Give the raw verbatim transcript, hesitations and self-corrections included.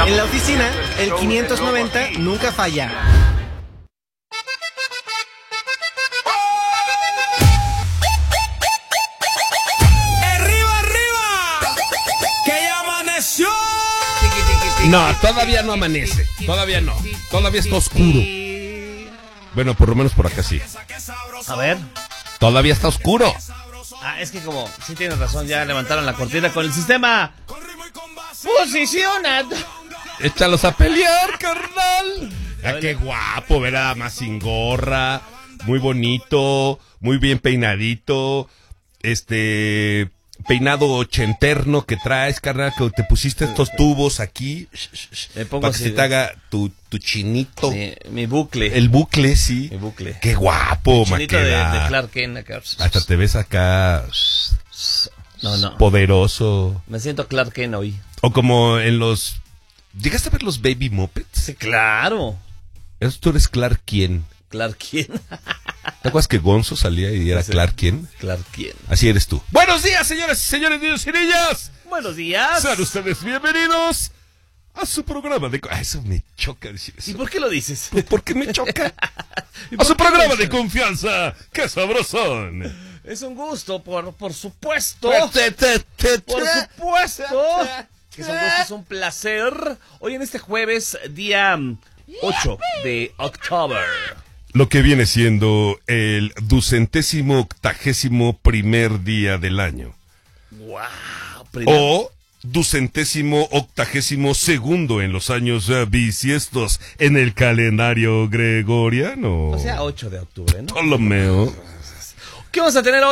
En la oficina, el quinientos noventa nunca falla. ¡Arriba, arriba! ¡Que ya amaneció! No, todavía no amanece. Todavía no. Todavía está oscuro. Bueno, por lo menos por acá sí. A ver. Todavía está oscuro. Ah, es que como, sí tienes razón, ya levantaron la cortina con el sistema posicionado. Échalos a pelear, carnal. Ah, qué guapo, ¿verdad? Más sin gorra, muy bonito, muy bien peinadito, este, peinado ochenterno que traes, carnal, que te pusiste estos tubos aquí, Me pongo para que así se de- te haga tu, tu chinito. Sí, mi bucle. El bucle, sí. Mi bucle. Qué guapo, Chinito de, Maqueda. de Clark Kent acá. Hasta te ves acá No, no. poderoso. Me siento Clark Kent hoy. O como en los... ¿Llegaste a ver los Baby Muppets? Sí, claro. Eso tú eres Clark quién. Clark Kent. ¿Te acuerdas que Gonzo salía y era Sí. Clark quién? Clark Kent. Así eres tú. Buenos días, señores y señores, niños y niñas. Buenos días. Sean ustedes bienvenidos a su programa de... Ah, eso me choca decir eso. ¿Y por qué lo dices? Pues, ¿por qué me choca? ¿Y A por su qué programa lo de dices? confianza. ¡Qué sabrosón! Es un gusto, por, por supuesto. Te, te, te, Por te. supuesto. Que es un gusto, es un placer. Hoy en este jueves, día ocho de octubre. Lo que viene siendo el ducentésimo octagésimo primer día del año. Wow. Primero, O ducentésimo octagésimo segundo en los años eh, bisiestos en el calendario gregoriano. o sea, ocho de octubre, ¿no? Ptolomeo. ¿Qué vamos a tener hoy?